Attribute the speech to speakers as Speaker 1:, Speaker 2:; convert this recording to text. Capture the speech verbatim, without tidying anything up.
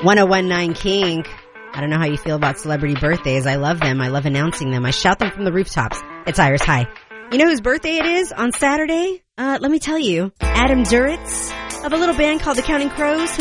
Speaker 1: one oh one point nine Kink. I don't know how you feel about celebrity birthdays. I love them. I love announcing them. I shout them from the rooftops. It's Iris. Hi. You know whose birthday it is on Saturday? Uh, let me tell you. Adam Duritz of a little band called the Counting Crows.